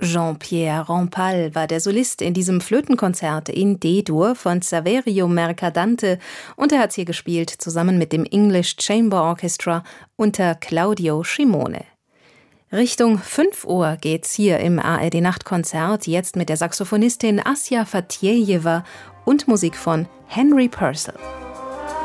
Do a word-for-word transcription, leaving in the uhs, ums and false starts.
Jean-Pierre Rampal war der Solist in diesem Flötenkonzert in D-Dur von Saverio Mercadante und er hat hier gespielt zusammen mit dem English Chamber Orchestra unter Claudio Scimone. Richtung fünf Uhr geht's hier im A R D-Nachtkonzert jetzt mit der Saxophonistin Assia Fatjejewa und Musik von Henry Purcell.